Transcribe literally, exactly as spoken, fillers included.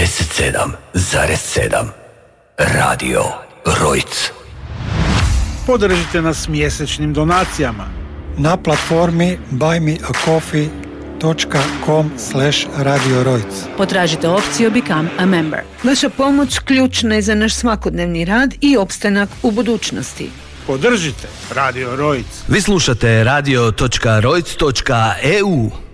devedeset sedam zarez sedam Radio Rojc. Podržite nas mjesečnim donacijama na platformi buy me a coffee dot com slash Radio Rojc. Potražite opciju Become a Member. Vaša pomoć ključna je za naš svakodnevni rad i opstanak u budućnosti. Podržite Radio Rojc. Vi slušate radio dot rojc dot e u.